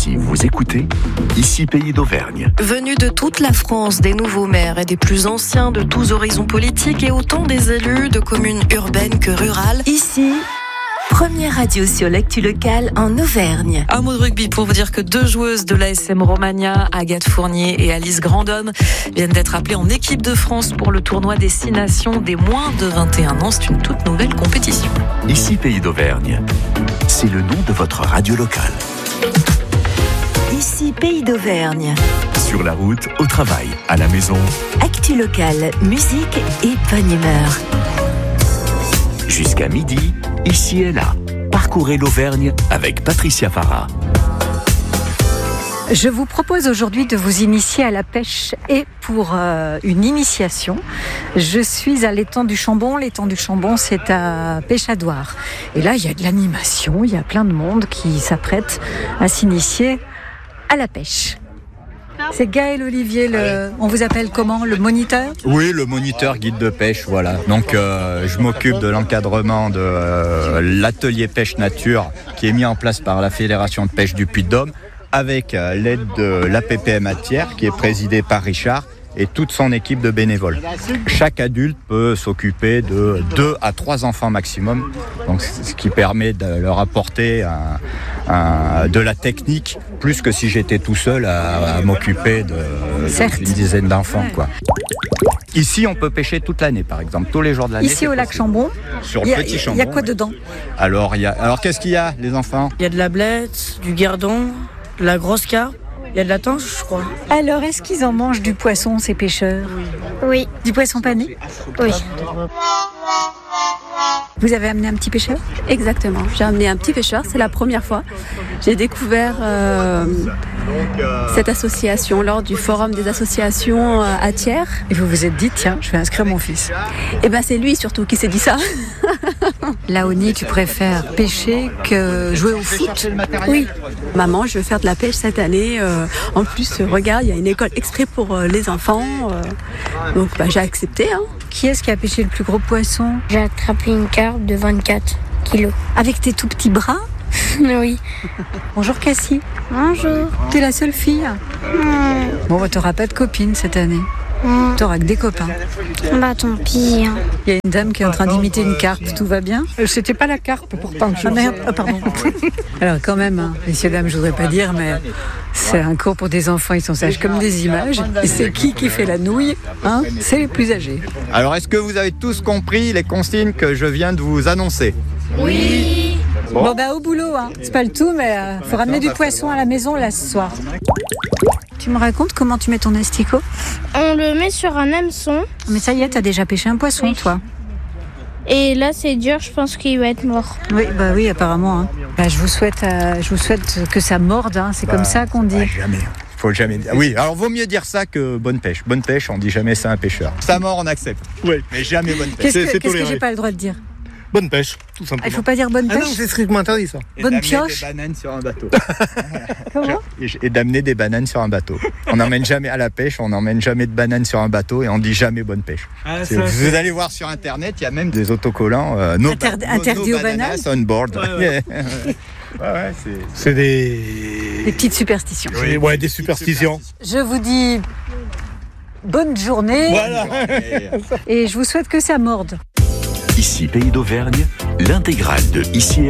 Si vous écoutez, ici Pays d'Auvergne. Venus de toute la France, des nouveaux maires et des plus anciens de tous horizons politiques et autant des élus de communes urbaines que rurales. Ici, première radio sur l'actu locale en Auvergne. Un mot de rugby pour vous dire que 2 joueuses de l'ASM Romagna, Agathe Fournier et Alice Grandhomme, viennent d'être appelées en équipe de France pour le tournoi des 6 nations des moins de 21 ans. C'est une toute nouvelle compétition. Ici Pays d'Auvergne. C'est le nom de votre radio locale. Ici, Pays d'Auvergne. Sur la route, au travail, à la maison. Actu locale, musique et bonne humeur. Jusqu'à midi, ici et là. Parcourez l'Auvergne avec Patricia Farah. Je vous propose aujourd'hui de vous initier à la pêche et pour une initiation, je suis à l'étang du Chambon. L'étang du Chambon, c'est à Pêchadoire. Et là, il y a de l'animation, il y a plein de monde qui s'apprête à s'initier à la pêche. C'est Gaël Olivier, on vous appelle comment, le moniteur ? Oui, le moniteur guide de pêche, voilà. Donc je m'occupe de l'encadrement de l'atelier pêche nature qui est mis en place par la Fédération de pêche du Puy-de-Dôme avec l'aide de l'APPM Matière qui est présidée par Richard et toute son équipe de bénévoles. Chaque adulte peut s'occuper de 2 à 3 enfants maximum, donc ce qui permet de leur apporter de la technique, plus que si j'étais tout seul à m'occuper d'une dizaine d'enfants, quoi. Ici, on peut pêcher toute l'année, par exemple, tous les jours de l'année. Ici, au lac Chambon, sur le petit Chambon. Il y a quoi dedans ? Alors, qu'est-ce qu'il y a, les enfants ? Il y a de la blette, du gardon, de la grosse carpe. Il y a de la tanche, je crois. Alors, est-ce qu'ils en mangent du poisson, ces pêcheurs ? Oui. Du poisson pané ? Oui. Vous avez amené un petit pêcheur ? Exactement. J'ai amené un petit pêcheur, c'est la première fois. J'ai découvert cette association lors du forum des associations à Thiers. Et vous vous êtes dit, tiens, je vais inscrire mon fils. Et ben c'est lui surtout qui s'est dit ça. Laoni, tu préfères pêcher que jouer au foot ? Oui. Maman, je veux faire de la pêche cette année. En plus, regarde, il y a une école exprès pour les enfants. Donc j'ai accepté. Qui est-ce qui a pêché le plus gros poisson ? J'ai attrapé une carpe de 24 kilos. Avec tes tout petits bras ? Oui. Bonjour Cassie. Bonjour. T'es la seule fille ? Bon, t'auras pas de copine cette année. T'auras que des copains. Bah tant pis. Il y a une dame qui est en train d'imiter une carpe, tout va bien ? C'était pas la carpe pourtant que je pardon. Alors quand même, messieurs, dames, je voudrais pas dire, mais c'est un cours pour des enfants, ils sont sages comme des images. Et c'est qui fait la nouille ? C'est les plus âgés. Alors, est-ce que vous avez tous compris les consignes que je viens de vous annoncer ? Oui. Bon, au boulot, c'est pas le tout, mais faut ramener du poisson à la maison là ce soir. Tu me racontes comment tu mets ton asticot ? On le met sur un hameçon. Mais ça y est, t'as déjà pêché un poisson, toi ? Et là, c'est dur, je pense qu'il va être mort. Oui, apparemment. Je vous souhaite que ça morde, c'est comme ça qu'on dit. Jamais. Faut jamais dire. Oui, alors vaut mieux dire ça que bonne pêche. Bonne pêche, on dit jamais ça à un pêcheur. Ça mord, on accepte. Oui. Mais jamais bonne pêche. Qu'est-ce que j'ai pas le droit de dire ? Bonne pêche, tout simplement. Il faut pas dire bonne pêche ? Ah non, c'est strictement interdit ça. Bonne pioche ? Des bananes sur un bateau. Comment ? Et d'amener des bananes sur un bateau. On n'emmène jamais à la pêche, on n'emmène jamais de bananes sur un bateau et on dit jamais bonne pêche. Vous allez voir sur internet, il y a même des autocollants interdits aux bananes on board. Ouais, c'est des petites superstitions. Oui, des superstitions. Je vous dis bonne journée. Voilà. Et je vous souhaite que ça morde. Ici Pays d'Auvergne, l'intégrale de Ici